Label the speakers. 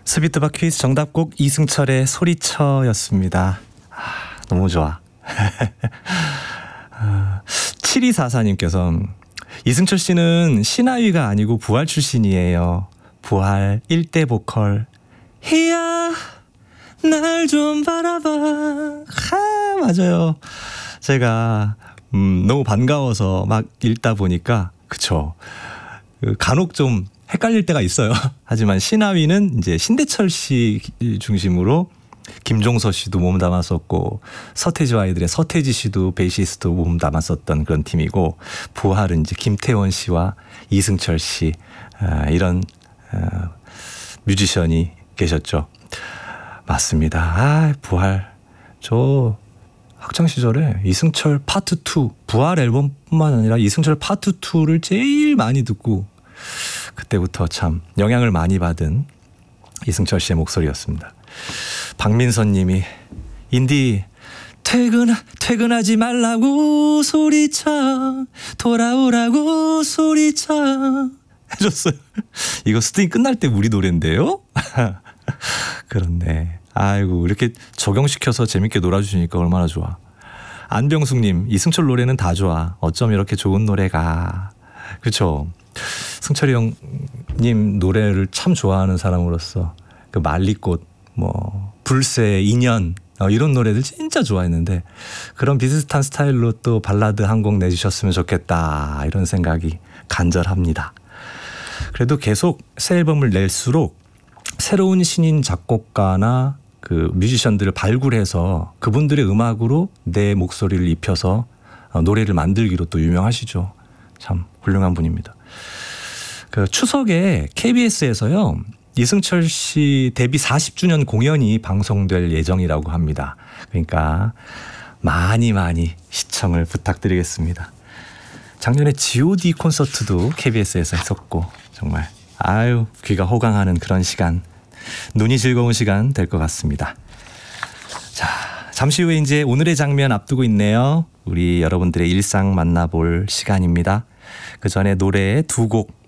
Speaker 1: 스비트바 퀴즈 정답곡 이승철의 소리쳐였습니다. 너무 좋아. 7244님께서 이승철 씨는 신하위가 아니고 부활 출신이에요. 부활 1대 보컬 희야 날 좀 바라봐. 맞아요. 제가 너무 반가워서 막 읽다 보니까 그쵸. 간혹 좀 헷갈릴 때가 있어요. 하지만 신하위는 이제 신대철 씨 중심으로 김종서 씨도 몸 담았었고 서태지와 아이들의 서태지 씨도 베이시스트 몸 담았었던 그런 팀이고 부활은 이제 김태원 씨와 이승철 씨 이런 뮤지션이 계셨죠. 맞습니다. 부활 저 학창 시절에 이승철 파트 2 부활 앨범뿐만 아니라 이승철 파트 2를 제일 많이 듣고 그때부터 참 영향을 많이 받은 이승철 씨의 목소리였습니다. 박민선 님이 인디 퇴근하지 말라고 소리쳐 돌아오라고 소리쳐 해줬어요. 이거 스팅 끝날 때 우리 노래인데요? 그렇네. 아이고 이렇게 적용시켜서 재밌게 놀아주시니까 얼마나 좋아. 안병숙님 이승철 노래는 다 좋아. 어쩜 이렇게 좋은 노래가. 그렇죠. 승철이 형님 노래를 참 좋아하는 사람으로서 그 말리꽃 뭐 불새 인연 이런 노래들 진짜 좋아했는데 그런 비슷한 스타일로 또 발라드 한 곡 내주셨으면 좋겠다 이런 생각이 간절합니다. 그래도 계속 새 앨범을 낼수록 새로운 신인 작곡가나 그 뮤지션들을 발굴해서 그분들의 음악으로 내 목소리를 입혀서 노래를 만들기로 또 유명하시죠. 참 훌륭한 분입니다. 그 추석에 KBS에서요 이승철 씨 데뷔 40주년 공연이 방송될 예정이라고 합니다. 그러니까 많이 시청을 부탁드리겠습니다. 작년에 G.O.D 콘서트도 KBS에서 했었고 정말 귀가 호강하는 그런 시간, 눈이 즐거운 시간 될 것 같습니다. 자, 잠시 후에 이제 오늘의 장면 앞두고 있네요. 우리 여러분들의 일상 만나볼 시간입니다. 그 전에 노래 두 곡